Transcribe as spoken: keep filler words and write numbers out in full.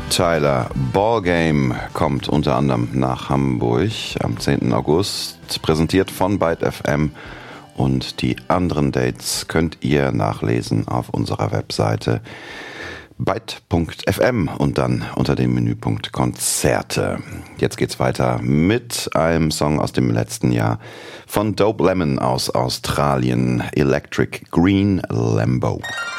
Tyler Ballgame kommt unter anderem nach Hamburg am zehnten August, präsentiert von Byte F M, und die anderen Dates könnt ihr nachlesen auf unserer Webseite byte punkt f m und dann unter dem Menüpunkt Konzerte. Jetzt geht's weiter mit einem Song aus dem letzten Jahr von Dope Lemon aus Australien, Electric Green Lambo.